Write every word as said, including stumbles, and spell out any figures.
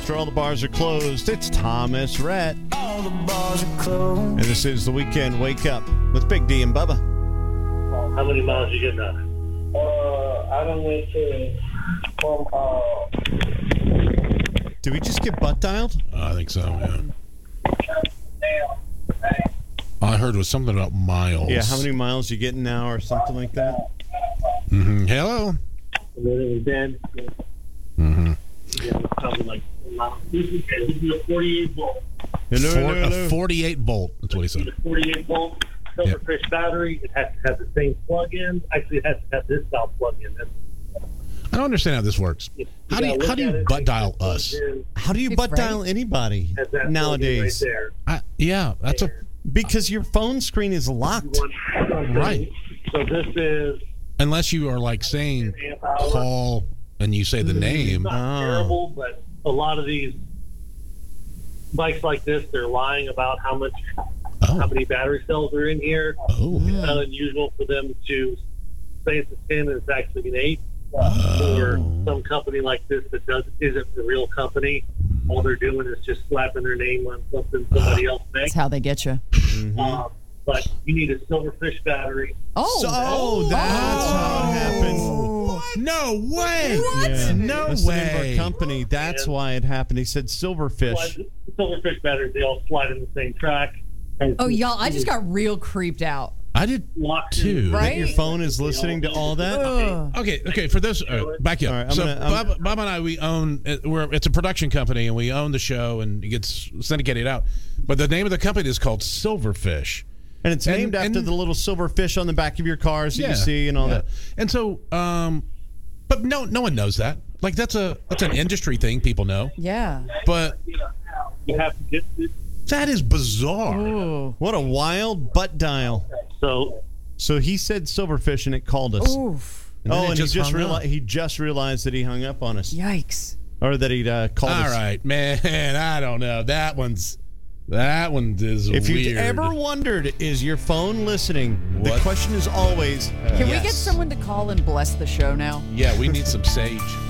after all the bars are closed. It's Thomas Rhett. All the bars are closed. And this is the Weekend Wake Up with Big D and Bubba. How many miles you get now? Uh, I done went to from, uh... Did we just get butt dialed? Uh, I think so, yeah. All I heard was something about miles. Yeah, how many miles you getting now or something like that? Mm-hmm. Hello? And then it was dead. Mm-hmm. Yeah, it was probably like this is this is a forty-eight volt. Hello, Four, hello, hello. A forty-eight volt. That's what he said. It's a forty-eight volt Silverfish battery. It has to have the same plug-in. Actually, it has to have this style plug-in. That's, I don't understand how this works. you How do you gotta how look do at you it, butt it dial plugs us? in, How do you It's butt right. dial anybody has that plug-in nowadays? right there. I, yeah, that's a Because your phone screen is locked. You want something- Right. So this is unless you are like saying amp hour. call and you say the name. Not Oh. terrible, but a lot of these bikes like this, they're lying about how much, Oh. how many battery cells are in here. Oh. It's not unusual for them to say it's a ten and it's actually an eight. Oh. Or some company like this that does isn't the real company. All they're doing is just slapping their name on something somebody else That's makes. how they get you. Um, but you need a Silverfish battery. Oh, So, oh, that's how it happened. No way! Yeah. No That's the name of our way! company. That's why it happened. He said silverfish. Slide- Silverfish batteries, they all slide in the same track. And oh, y'all! I just got real creeped out. I did locked too. in. Right? Your phone is listening to all that? Ugh. Okay, okay. For this, uh, back you up. All right, I'm so gonna- I'm- Bob, Bob and I, we own. uh, We're it's a production company, and we own the show, and it gets syndicated out. But the name of the company is called Silverfish. And it's And- named after and- the little silver fish on the back of your cars that Yeah, you see and all yeah. that. And so, um, but no, no one knows that. Like that's a that's an industry thing. People know, Yeah. but You have to get this. that is bizarre. Ooh. What a wild butt dial. So So he said silverfish and it called us. Oof. And then Oh, it and just he just hung realized up. he just realized that he hung up on us, Yikes. or that he'd uh, called All us. right, man. I don't know. That one's that one is If weird. you've ever wondered, is your phone listening? The What? question is always, Can we yes. get someone to call and bless the show now? Yeah, we need some sage.